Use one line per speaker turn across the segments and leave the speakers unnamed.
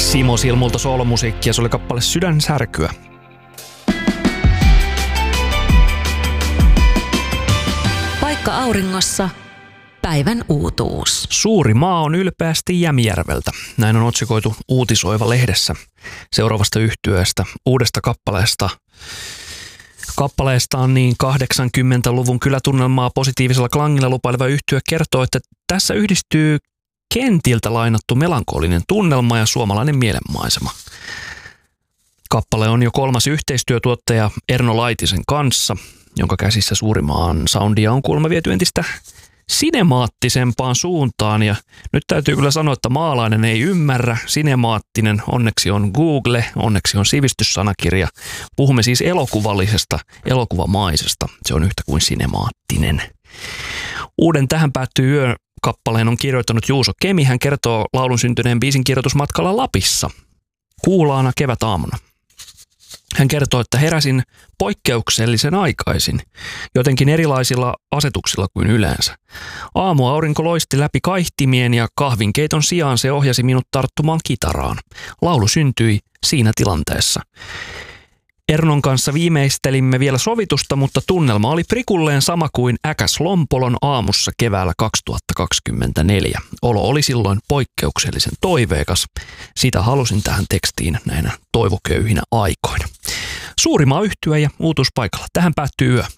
Simo Silmulta soolomusiikkia, se oli kappale Sydänsärkyä.
Paikka auringossa. Päivän uutuus.
Suuri maa on ylpeästi Jämijärveltä. Näin on otsikoitu Uutisoiva lehdessä seuraavasta yhtyeestä, uudesta kappaleesta. Kappaleesta on niin 80-luvun kylätunnelmaa positiivisella klangilla lupaileva yhtye kertoo, että tässä yhdistyy kentiltä lainattu melankolinen tunnelma ja suomalainen mielenmaisema. Kappale on jo 3. yhteistyötuottaja Erno Laitisen kanssa, jonka käsissä Suurimaan soundia on kuulemma viety entistä sinemaattisempaan suuntaan. Ja nyt täytyy kyllä sanoa, että maalainen ei ymmärrä. Sinemaattinen, onneksi on Google, onneksi on sivistyssanakirja. Puhumme siis elokuvallisesta, elokuvamaisesta. Se on yhtä kuin sinemaattinen. Uuden Tähän päättyy yö -kappaleen on kirjoittanut Juuso Kemi. Hän kertoo laulun syntyneen biisin kirjoitusmatkalla Lapissa kuulaana kevätaamuna. Hän kertoo, että heräsin poikkeuksellisen aikaisin, jotenkin erilaisilla asetuksilla kuin yleensä. Aamuaurinko loisti läpi kaihtimien ja kahvinkeiton sijaan se ohjasi minut tarttumaan kitaraan. Laulu syntyi siinä tilanteessa. Ernon kanssa viimeistelimme vielä sovitusta, mutta tunnelma oli prikulleen sama kuin Äkäs Lompolon aamussa keväällä 2024. Olo oli silloin poikkeuksellisen toiveikas. Sitä halusin tähän tekstiin näinä toivoköyhinä aikoina. Suurimaa yhtye ja uutuuspaikalla. Tähän päättyy yö.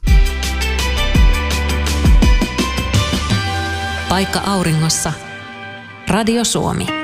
Paikka auringossa. Radio Suomi.